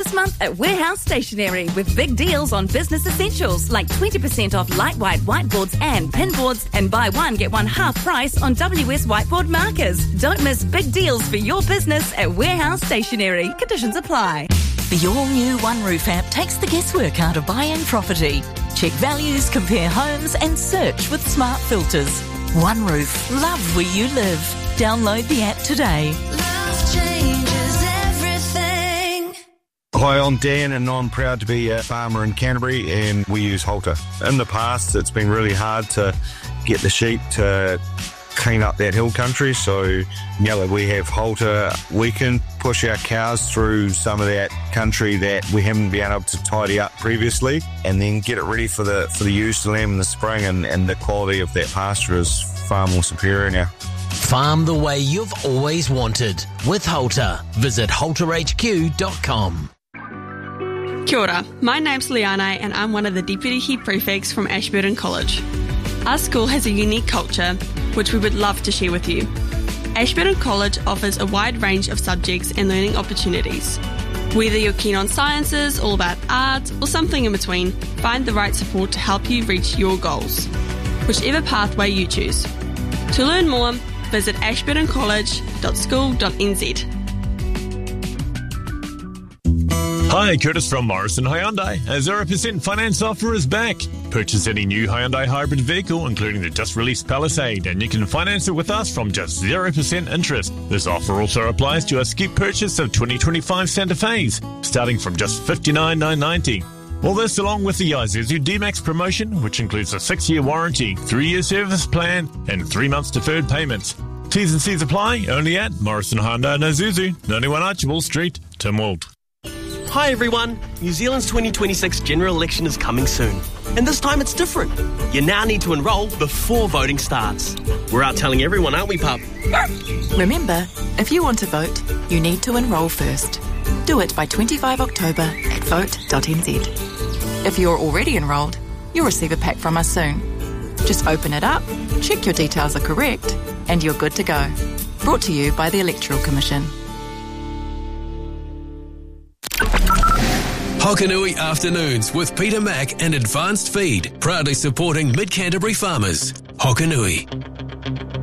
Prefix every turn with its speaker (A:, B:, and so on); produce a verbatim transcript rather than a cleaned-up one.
A: this month at Warehouse Stationery with big deals on business essentials like twenty percent off light white whiteboards and pinboards, and buy one get one half price on W S whiteboard markers. Don't miss big deals for your business at Warehouse Stationery. Conditions apply.
B: The all-new One Roof app takes the guesswork out of buying property. Check values, compare homes and search with smart filters. One Roof. Love where you live. Download the app today.
C: Love changes everything.
D: Hi, I'm Dan and I'm proud to be a farmer in Canterbury, and we use Halter. In the past, it's been really hard to get the sheep to clean up that hill country, so now that we have Halter, we can push our cows through some of that country that we haven't been able to tidy up previously, and then get it ready for the for the ewes to lamb in the spring, and, and the quality of that pasture is far more superior now.
E: Farm the way you've always wanted with Halter. Visit halter h q dot com.
F: Kia ora, my name's Liana and I'm one of the Deputy Head Prefects from Ashburton College. Our school has a unique culture which we would love to share with you. Ashburton College offers a wide range of subjects and learning opportunities. Whether you're keen on sciences, all about art, or something in between, find the right support to help you reach your goals, whichever pathway you choose. To learn more, visit ashburton college dot school dot n z.
G: Hi, Curtis from Morrison Hyundai. A zero percent finance offer is back. Purchase any new Hyundai hybrid vehicle, including the just-released Palisade, and you can finance it with us from just zero percent interest. This offer also applies to a skip purchase of twenty twenty-five Santa Fe's, starting from just fifty-nine thousand nine hundred ninety. All this along with the Isuzu D-Max promotion, which includes a six-year warranty, three-year service plan, and three months deferred payments. T's and C's apply, only at Morrison Honda and Isuzu, ninety-one Archibald Street, Tynwald.
H: Hi everyone, New Zealand's twenty twenty-six general election is coming soon. And this time it's different. You now need to enrol before voting starts. We're out telling everyone, aren't we, pup?
I: Remember, if you want to vote, you need to enrol first. Do it by twenty-fifth of October at vote dot n z. If you're already enrolled, you'll receive a pack from us soon. Just open it up, check your details are correct, and you're good to go. Brought to you by the Electoral Commission.
J: Hokanui Afternoons with Peter Mack and Advanced Feed, proudly supporting Mid-Canterbury farmers. Hokanui.